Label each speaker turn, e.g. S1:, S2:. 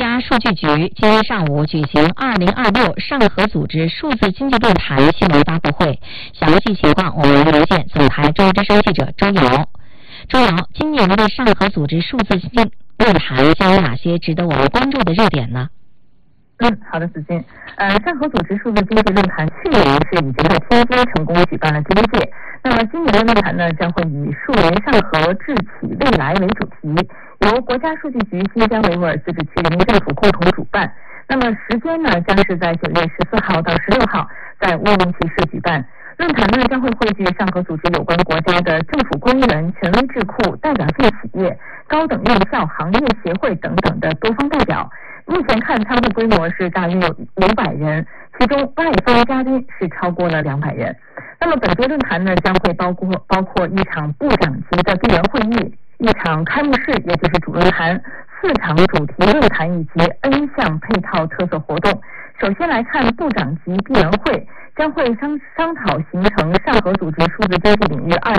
S1: 家数据局今天上午举行2026上合组织数字经济论坛新闻发布会，详细情况我们连线总台中之声记者周瑶。周瑶，今年的上合组织数字经济论坛将有哪些值得我们关注的热点呢？
S2: 好的，子欣。上合组织数字经济论坛去年是已经在天津成功举办了第一届，那么今年的论坛呢，将会以数维上合智启未来为主题，由国家数据局新疆维吾尔自治区人民政府共同主办。那么时间呢，将是在9月14号到16号在乌鲁木齐市举办。论坛呢将会汇聚上合组织有关国家的政府官员、权威智库、代表性企业、高等院校、行业协会等等的多方代表。目前看参会规模是大约有500人，其中外方嘉宾是超过了200人。那么本届论坛呢将会包括一场部长级的闭门会议，一场开幕式也就是主论坛，4场主题论坛以及 N 项配套特色活动。首先来看部长级闭门会，将会商讨形成上合组织数字经济领域